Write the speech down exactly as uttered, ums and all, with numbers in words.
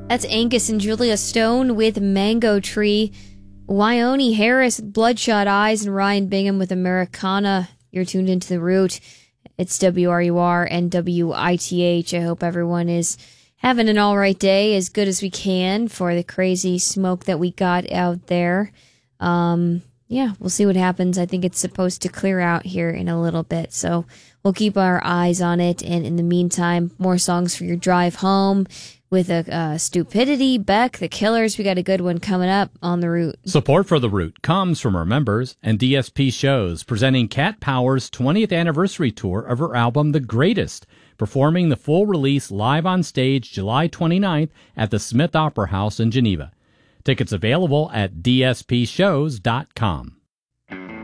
That's Angus and Julia Stone with Mango Tree. Wyone Harris, Bloodshot Eyes, and Ryan Bingham with Americana. You're tuned into The Root. It's W R U R and W I T H. I hope everyone is having an all right day, as good as we can for the crazy smoke that we got out there. Um, yeah, we'll see what happens. I think it's supposed to clear out here in a little bit, so we'll keep our eyes on it. And in the meantime, more songs for your drive home with a uh, Stupidity, Beck, The Killers. We got a good one coming up on The Root. Support for The Root comes from our members and D S P Shows, presenting Cat Power's twentieth anniversary tour of her album The Greatest, performing the full release live on stage July twenty-ninth at the Smith Opera House in Geneva. Tickets available at d s p shows dot com.